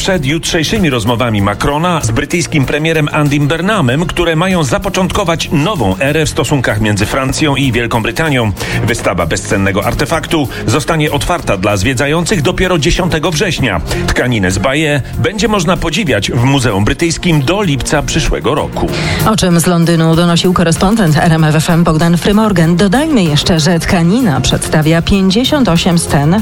przed jutrzejszymi rozmowami Macrona z brytyjskim premierem Andym Burnhamem, które mają zapoczątkować nową erę w stosunkach między Francją i Wielką Brytanią. Wystawa bezcennego artefaktu zostanie otwarta dla zwiedzających dopiero 10 września. Tkaninę z Bayeux będzie można podziwiać w Muzeum Brytyjskim do lipca przyszłego roku. O czym z Londynu donosił korespondent RMF FM Bogdan Frymorgan. Dodajmy jeszcze, że tkanina przedstawia 58 scen,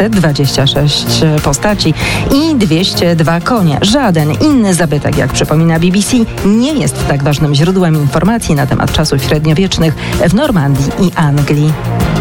626 postaci i 202 konie. Żaden inny zabytek, jak przypomina BBC, nie jest tak ważnym źródłem informacji na temat czasów średniowiecznych w Normandii i Anglii.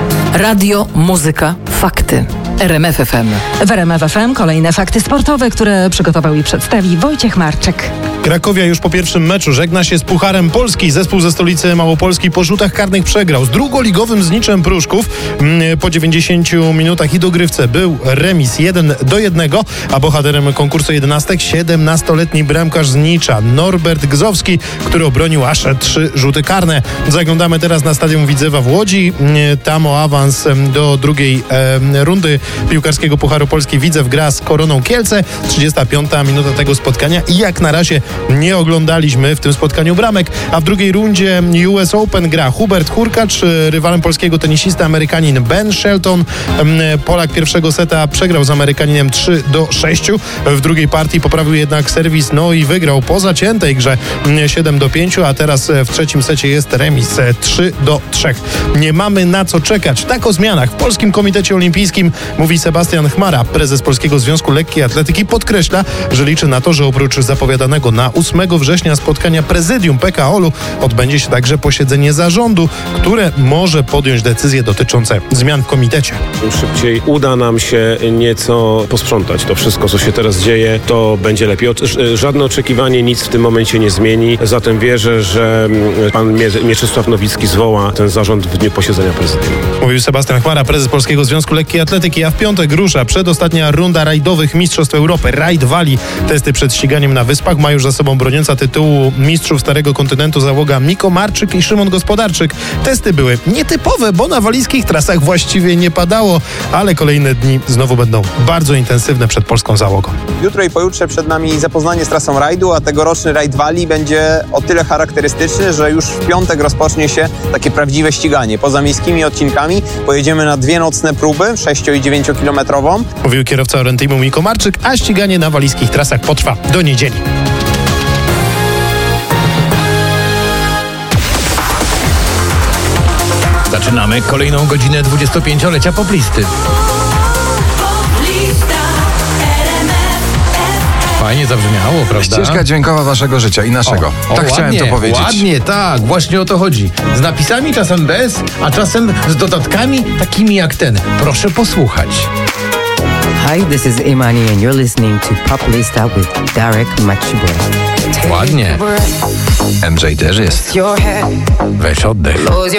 Radio, muzyka, fakty. RMF FM. W RMF FM kolejne fakty sportowe, które przygotował i przedstawi Wojciech Marczyk. Krakowia już po pierwszym meczu żegna się z Pucharem Polski. Zespół ze stolicy Małopolski po rzutach karnych przegrał z drugoligowym Zniczem Pruszków. Po 90 minutach i dogrywce był remis 1-1, a bohaterem konkursu 11 17-letni bramkarz Znicza Norbert Gzowski, który obronił aż 3 rzuty karne. Zaglądamy teraz na stadion Widzewa w Łodzi. Tam o awans do drugiej rundy piłkarskiego Pucharu Polski Widzew gra z Koroną Kielce. 35 minuta tego spotkania i jak na razie nie oglądaliśmy w tym spotkaniu bramek, a w drugiej rundzie US Open gra Hubert Hurkacz, rywalem polskiego tenisista Amerykanin Ben Shelton. Polak pierwszego seta przegrał z Amerykaninem 3-6. W drugiej partii poprawił jednak serwis, no i wygrał po zaciętej grze 7-5, a teraz w trzecim secie jest remis 3-3. Nie mamy na co czekać. Tak o zmianach w Polskim Komitecie Olimpijskim mówi Sebastian Chmara. Prezes Polskiego Związku Lekkiej Atletyki podkreśla, że liczy na to, że oprócz zapowiadanego na 8 września spotkania prezydium PKOL-u odbędzie się także posiedzenie zarządu, które może podjąć decyzje dotyczące zmian w komitecie. Im szybciej uda nam się nieco posprzątać to wszystko, co się teraz dzieje, to będzie lepiej. Żadne oczekiwanie nic w tym momencie nie zmieni, zatem wierzę, że pan Mieczysław Nowicki zwoła ten zarząd w dniu posiedzenia prezydium. Mówił Sebastian Chmara, prezes Polskiego Związku Lekkiej Atletyki, a w piątek rusza przedostatnia runda rajdowych Mistrzostw Europy. Rajd Wali. Testy przed ściganiem na Wyspach ma już za sobą broniąca tytułu mistrzów Starego Kontynentu załoga Miko Marczyk i Szymon Gospodarczyk. Testy były nietypowe, bo na walijskich trasach właściwie nie padało, ale kolejne dni znowu będą bardzo intensywne przed polską załogą. Jutro i pojutrze przed nami zapoznanie z trasą rajdu, a tegoroczny rajd Walii będzie o tyle charakterystyczny, że już w piątek rozpocznie się takie prawdziwe ściganie. Poza miejskimi odcinkami pojedziemy na 2 nocne próby, 6 i 9 kilometrową. Mówił kierowca Orentimu Miko Marczyk, a ściganie na walijskich trasach potrwa do niedzieli. Zaczynamy kolejną godzinę 25-lecia poplisty. Fajnie zabrzmiało, prawda? Ścieżka dźwiękowa waszego życia i naszego. Tak chciałem to powiedzieć. Ładnie, tak, właśnie o to chodzi. Z napisami czasem bez, a czasem z dodatkami takimi jak ten. Proszę posłuchać. Hi, this is Imani and you're listening to Poplista with Darek Maciboy. Ładnie. MJ też jest. Weź oddech.